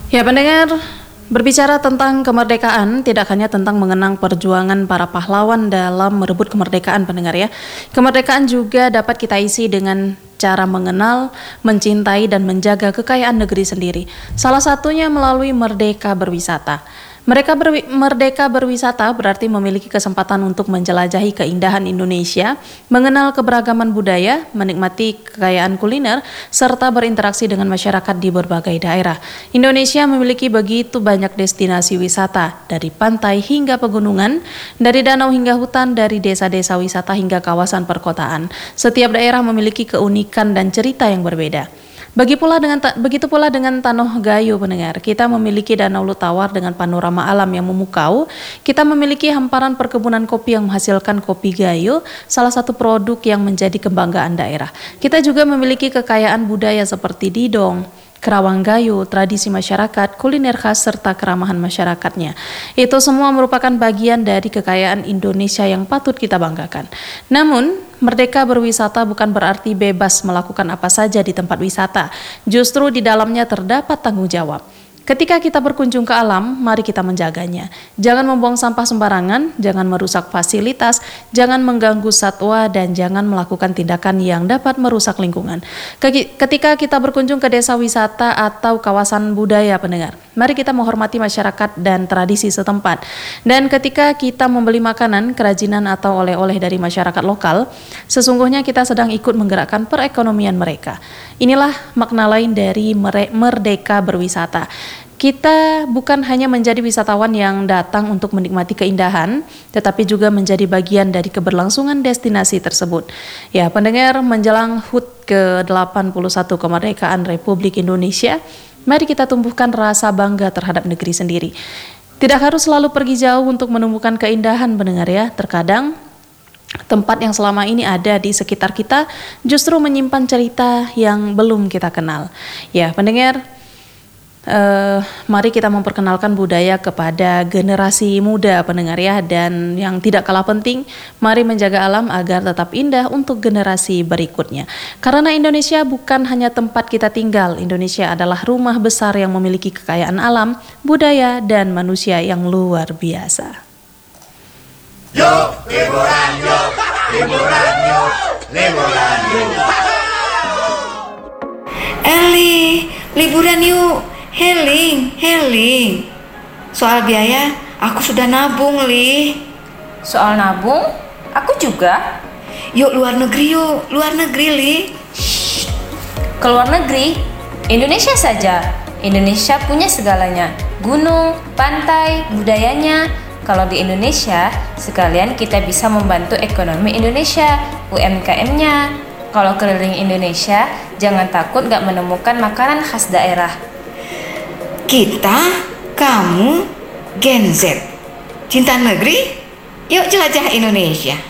Ya pendengar, berbicara tentang kemerdekaan tidak hanya tentang mengenang perjuangan para pahlawan dalam merebut kemerdekaan pendengar ya. Kemerdekaan juga dapat kita isi dengan cara mengenal, mencintai dan menjaga kekayaan negeri sendiri. Salah satunya melalui merdeka berwisata. Merdeka berwisata berarti memiliki kesempatan untuk menjelajahi keindahan Indonesia, mengenal keberagaman budaya, menikmati kekayaan kuliner, serta berinteraksi dengan masyarakat di berbagai daerah. Indonesia memiliki begitu banyak destinasi wisata, dari pantai hingga pegunungan, dari danau hingga hutan, dari desa-desa wisata hingga kawasan perkotaan. Setiap daerah memiliki keunikan dan cerita yang berbeda. Begitu pula dengan Tanah Gayo pendengar. Kita memiliki Danau Lutawar dengan panorama alam yang memukau. Kita memiliki hamparan perkebunan kopi yang menghasilkan kopi gayo, salah satu produk yang menjadi kebanggaan daerah. Kita juga memiliki kekayaan budaya seperti didong, kerawang gayo, tradisi masyarakat, kuliner khas, serta keramahan masyarakatnya. Itu semua merupakan bagian dari kekayaan Indonesia yang patut kita banggakan. Namun, merdeka berwisata bukan berarti bebas melakukan apa saja di tempat wisata. Justru di dalamnya terdapat tanggung jawab. Ketika kita berkunjung ke alam, mari kita menjaganya. Jangan membuang sampah sembarangan, jangan merusak fasilitas, jangan mengganggu satwa, dan jangan melakukan tindakan yang dapat merusak lingkungan. Ketika kita berkunjung ke desa wisata atau kawasan budaya pendengar, mari kita menghormati masyarakat dan tradisi setempat. Dan ketika kita membeli makanan, kerajinan atau oleh-oleh dari masyarakat lokal, sesungguhnya kita sedang ikut menggerakkan perekonomian mereka. Inilah makna lain dari merdeka berwisata. Kita bukan hanya menjadi wisatawan yang datang untuk menikmati keindahan, tetapi juga menjadi bagian dari keberlangsungan destinasi tersebut. Ya, pendengar, menjelang HUT ke-81 kemerdekaan Republik Indonesia, mari kita tumbuhkan rasa bangga terhadap negeri sendiri. Tidak harus selalu pergi jauh untuk menemukan keindahan pendengar ya. Terkadang tempat yang selama ini ada di sekitar kita justru menyimpan cerita yang belum kita kenal. Ya, pendengar, mari kita memperkenalkan budaya kepada generasi muda pendengar ya. Dan yang tidak kalah penting, mari menjaga alam agar tetap indah untuk generasi berikutnya. Karena Indonesia bukan hanya tempat kita tinggal, Indonesia adalah rumah besar yang memiliki kekayaan alam, budaya, dan manusia yang luar biasa. Yuk, liburan yuk, liburan yuk, liburan yuk. Eli, liburan yuk. Heling. Soal biaya, aku sudah nabung, Li. Soal nabung, aku juga. Yuk, luar negeri, Li. Ke luar negeri, Indonesia saja. Indonesia punya segalanya. Gunung, pantai, budayanya. Kalau di Indonesia, sekalian kita bisa membantu ekonomi Indonesia, UMKM-nya. Kalau keliling Indonesia, jangan takut gak menemukan makanan khas daerah. Kita, kamu, Gen Z, cinta negeri, yuk jelajah Indonesia.